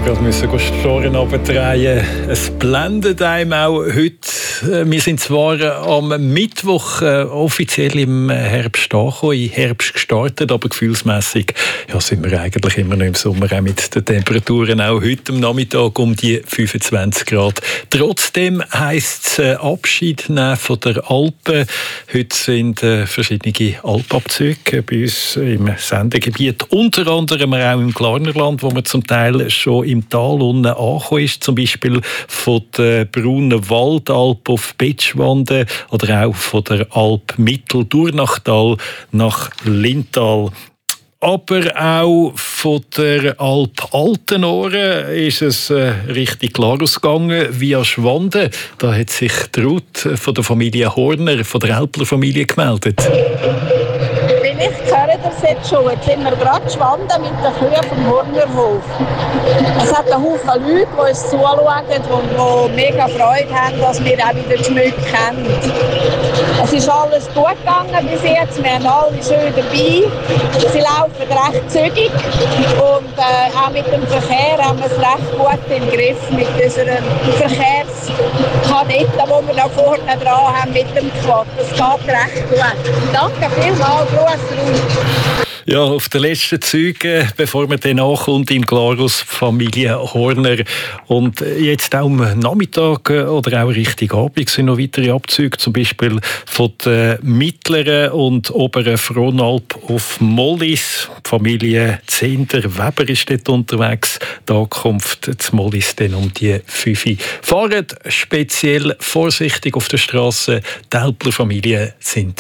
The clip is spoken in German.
gerade müssen Storen runtertreiben. Es blendet einem auch heute. Wir sind zwar am Mittwoch offiziell im Herbst angekommen, im Herbst gestartet, aber gefühlsmässig sind wir eigentlich immer noch im Sommer, auch mit den Temperaturen, auch heute am Nachmittag um die 25 Grad. Trotzdem heisst es Abschied nehmen von der Alpen. Heute sind verschiedene Alpabzüge bei uns im Sendegebiet, unter anderem auch im Glarnerland, wo man zum Teil schon im Tal unten angekommen ist, zum Beispiel von der Braunen Waldalp auf Betschwande oder auch von der Alp Mittel-Durnachtal nach Lintal. Aber auch von der Alp Altenohren ist es richtig klar ausgegangen via Schwanden. Da hat sich die Ruth von der Familie Horner, von der Älpler-Familie gemeldet. Vielleicht hören ihr es jetzt schon. Jetzt sind wir gerade Schwanden mit den Kühen vom Hornerhof. Es hat einen Haufen Leute, die uns zuschauen und die mega Freude haben, dass wir auch wieder die Schmücke kennen. Es ist alles gut gegangen bis jetzt. Wir haben alle schön dabei. Sie laufen recht zügig und auch mit dem Verkehr haben wir es recht gut im Griff mit unseren Verkehrskadetten, die wir da vorne dran haben mit dem Quad. Das geht recht gut. Danke vielmals, Gruß. Ja, auf den letzten Zügen, bevor man dann ankommt im Glarus, Familie Horner. Und jetzt auch am Nachmittag oder auch Richtung Abend sind noch weitere Abzüge, zum Beispiel von der mittleren und oberen Fronalp auf Mollis. Die Familie Zehnder-Weber ist dort unterwegs. Die Ankunft zu Mollis dann um die 5 Uhr. Fahrt speziell vorsichtig auf der Straße. Die Älpler-Familie sind